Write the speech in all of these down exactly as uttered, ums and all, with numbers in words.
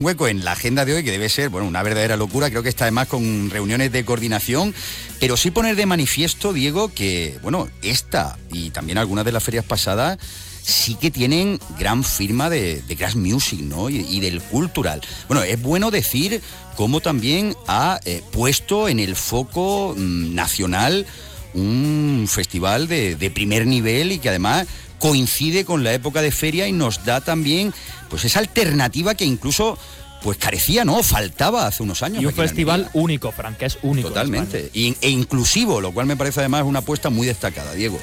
hueco en la agenda de hoy que debe ser, bueno, una verdadera locura. Creo que está además con reuniones de coordinación, pero sí poner de manifiesto, Diego, que, bueno, esta y también algunas de las ferias pasadas sí que tienen gran firma de, de Crash Music, ¿no? Y, y del cultural. Bueno, es bueno decir cómo también ha eh, puesto en el foco mmm, nacional un festival de, de primer nivel y que además coincide con la época de feria y nos da también pues esa alternativa que incluso pues carecía, ¿no? Faltaba hace unos años. Y un festival único, Fran, que es único. Totalmente. Y, e inclusivo, lo cual me parece además una apuesta muy destacada, Diego.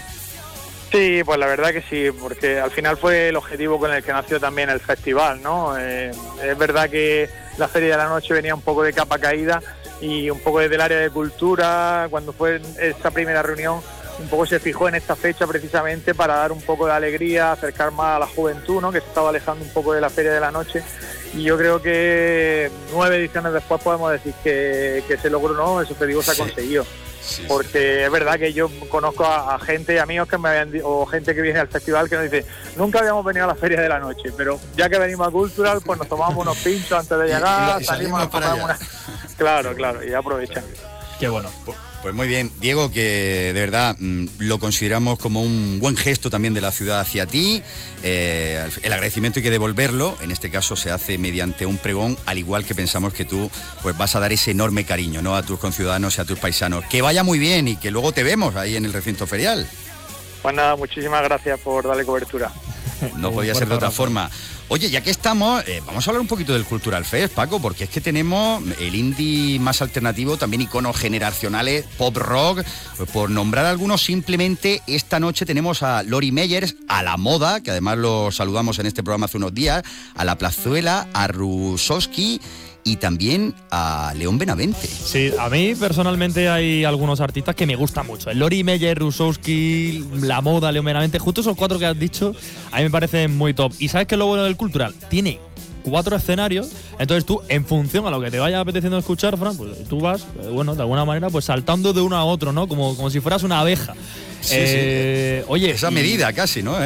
Sí, pues la verdad que sí, porque al final fue el objetivo con el que nació también el festival, ¿no? Eh, es verdad que la Feria de la Noche venía un poco de capa caída y un poco desde el área de cultura, cuando fue esa primera reunión, un poco se fijó en esta fecha precisamente para dar un poco de alegría, acercar más a la juventud, ¿no? Que se estaba alejando un poco de la Feria de la Noche. Y yo creo que nueve ediciones después podemos decir que, que se logró, ¿no? Ese objetivo se ha conseguido. Sí, porque sí. Es verdad que yo conozco a, a gente y amigos que me habían o gente que viene al festival que nos dice nunca habíamos venido a la Feria de la Noche, pero ya que venimos a Cultural pues nos tomamos unos pinchos antes de llegar, salimos a tomar una... Claro, claro, y aprovechan. Qué bueno. Pues muy bien, Diego, que de verdad mmm, lo consideramos como un buen gesto también de la ciudad hacia ti. Eh, el agradecimiento hay que devolverlo, en este caso se hace mediante un pregón, al igual que pensamos que tú pues vas a dar ese enorme cariño, ¿no? A tus conciudadanos y a tus paisanos. Que vaya muy bien y que luego te vemos ahí en el recinto ferial. Pues nada, muchísimas gracias por darle cobertura. No podía ser de otra forma. Oye, ya que estamos, eh, vamos a hablar un poquito del Cultural Fest, Paco, porque es que tenemos el indie más alternativo, también iconos generacionales, pop rock, pues por nombrar algunos, simplemente esta noche tenemos a Lori Meyers, a La Moda, que además lo saludamos en este programa hace unos días, a La Plazuela, a Rusowski y también a León Benavente. Sí, a mí personalmente hay algunos artistas que me gustan mucho. El Lori Meyer, Rusowski, La Moda, León Benavente, justo esos cuatro que has dicho, a mí me parecen muy top. ¿Y sabes qué es lo bueno del Cultural? Tiene cuatro escenarios, entonces tú, en función a lo que te vaya apeteciendo escuchar, Fran, pues tú vas, bueno, de alguna manera, pues saltando de uno a otro, ¿no? Como, como si fueras una abeja. Sí, eh, sí. Oye, esa y, medida casi, ¿no?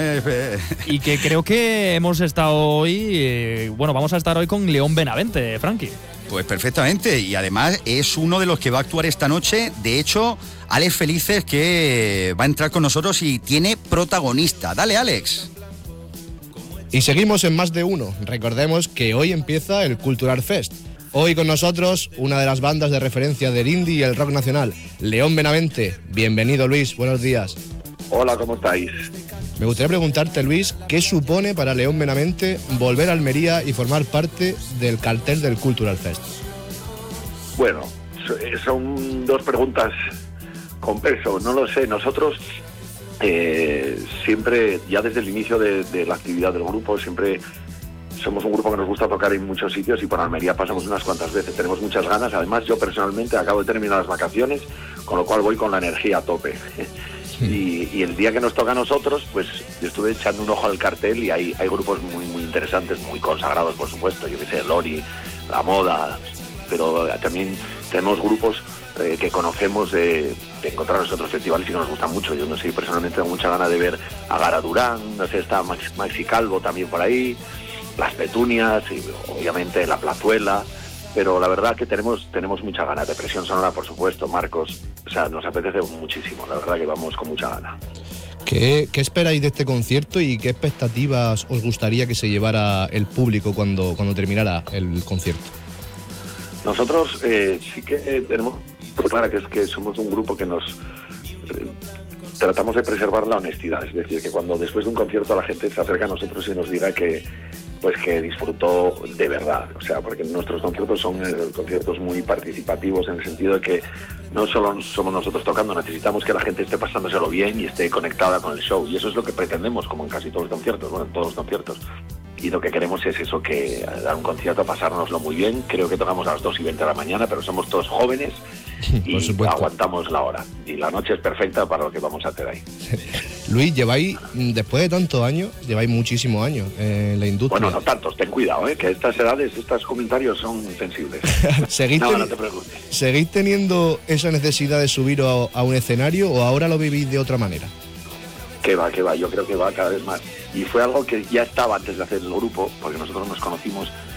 Y que creo que hemos estado hoy, eh, bueno, vamos a estar hoy con León Benavente, Frankie. Pues perfectamente, y además es uno de los que va a actuar esta noche. De hecho, Alex Felices, que va a entrar con nosotros y tiene protagonista. Dale, Alex. Y seguimos en Más de Uno. Recordemos que hoy empieza el Cultural Fest. Hoy con nosotros una de las bandas de referencia del indie y el rock nacional, León Benavente. Bienvenido, Luis, buenos días. Hola, ¿cómo estáis? Me gustaría preguntarte, Luis, ¿qué supone para León Benavente volver a Almería y formar parte del cartel del Cultural Fest? Bueno, son dos preguntas con peso, no lo sé. Nosotros eh, siempre, ya desde el inicio de, de la actividad del grupo, siempre... somos un grupo que nos gusta tocar en muchos sitios y por Almería pasamos unas cuantas veces. Tenemos muchas ganas. Además, yo personalmente acabo de terminar las vacaciones, con lo cual voy con la energía a tope. Y, y el día que nos toca a nosotros, pues yo estuve echando un ojo al cartel y hay, hay grupos muy muy interesantes, muy consagrados, por supuesto. Yo que sé, Lori, La Moda, pero también tenemos grupos eh, que conocemos de, de encontrar en otros festivales y que nos gustan mucho. Yo no sé, personalmente tengo mucha ganas de ver a Gara Durán, no sé, está Maxi, Maxi Calvo también por ahí, Las Petunias y obviamente La Plazuela, pero la verdad que tenemos tenemos mucha ganas. De Presión Sonora, por supuesto, Marcos, o sea, nos apetece muchísimo, la verdad que vamos con mucha gana. ¿Qué, qué esperáis de este concierto y qué expectativas os gustaría que se llevara el público cuando, cuando terminara el concierto? Nosotros eh, sí que tenemos clara que es que somos un grupo que nos... Eh, tratamos de preservar la honestidad, es decir, que cuando después de un concierto la gente se acerca a nosotros y nos diga que pues que disfrutó de verdad, o sea, porque nuestros conciertos son eh, conciertos muy participativos en el sentido de que no solo somos nosotros tocando, necesitamos que la gente esté pasándoselo bien y esté conectada con el show, y eso es lo que pretendemos, como en casi todos los conciertos, bueno, en todos los conciertos. Y lo que queremos es eso, que dar un concierto, pasárnoslo muy bien. Creo que tocamos a las dos y veinte de la mañana, pero somos todos jóvenes y aguantamos la hora. Y la noche es perfecta para lo que vamos a hacer ahí. Luis, lleváis, después de tantos años, lleváis muchísimos años en la industria. Bueno, no tantos, ten cuidado, ¿eh? Que estas edades, estos comentarios son sensibles. ¿Seguís, no, ten... no te preocupes. ¿Seguís teniendo esa necesidad de subir a, a un escenario o ahora lo vivís de otra manera? Que va, que va, yo creo que va cada vez más. Y fue algo que ya estaba antes de hacer el grupo, porque nosotros nos conocimos